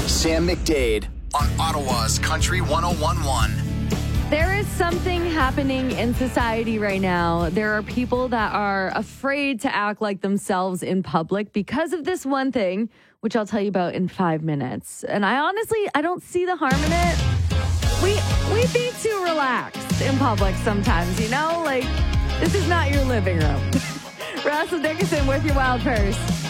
Sam McDade on Ottawa's Country 101.1. There is something happening in society right now. There are people that are afraid to act like themselves in public because of this one thing, which I'll tell you about in 5 minutes. And I don't see the harm in it. We be too relaxed in public sometimes, you know? Like, this is not your living room. Russell Dickinson with your wild purse.